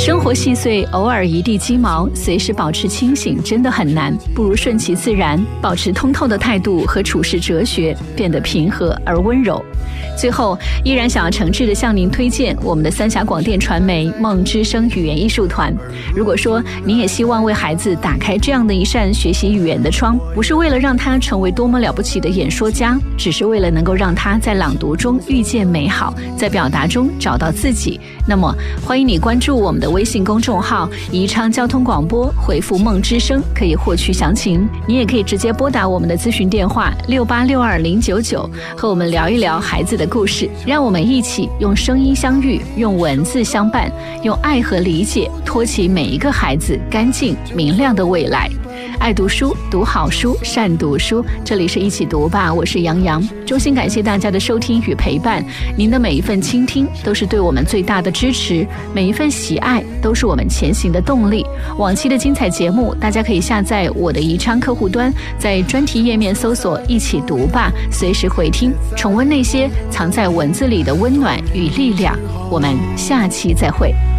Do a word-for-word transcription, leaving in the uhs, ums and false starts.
生活细碎，偶尔一地鸡毛，随时保持清醒真的很难，不如顺其自然，保持通透的态度和处事哲学，变得平和而温柔。最后，依然想要诚挚地向您推荐我们的三峡广电传媒梦之声语言艺术团。如果说你也希望为孩子打开这样的一扇学习语言的窗，不是为了让他成为多么了不起的演说家，只是为了能够让他在朗读中遇见美好，在表达中找到自己，那么欢迎你关注我们的微信公众号宜昌交通广播，回复梦之声可以获取详情。你也可以直接拨打我们的咨询电话六八六二零九九，和我们聊一聊孩子的故事，让我们一起用声音相遇，用文字相伴，用爱和理解托起每一个孩子干净明亮的未来。爱读书，读好书，善读书，这里是一起读吧，我是杨洋。衷心感谢大家的收听与陪伴，您的每一份倾听都是对我们最大的支持，每一份喜爱都是我们前行的动力。往期的精彩节目大家可以下载我的宜昌客户端，在专题页面搜索一起读吧，随时回听，重温那些藏在文字里的温暖与力量。我们下期再会。